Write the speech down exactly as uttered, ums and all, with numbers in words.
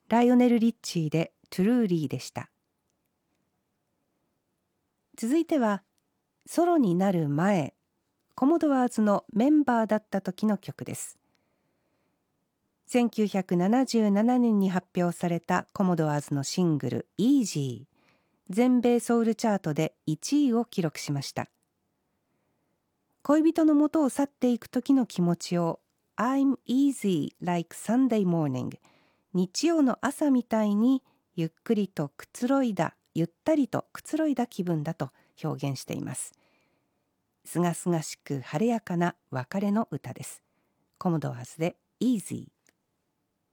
ライオネル・リッチーでトゥルーリーでした。続いてはソロになる前、コモドワーズのメンバーだった時の曲です。せんきゅうひゃくななじゅうななねんに発表されたコモドワーズのシングル Easy、 全米ソウルチャートでいちいを記録しました。恋人の元を去っていく時の気持ちを I'm easy like Sunday morning、 日曜の朝みたいにゆっくりとくつろいだ、ゆったりとくつろいだ気分だと表現しています。すがすがしく晴れやかな別れの歌です。コモドワーズで Easy。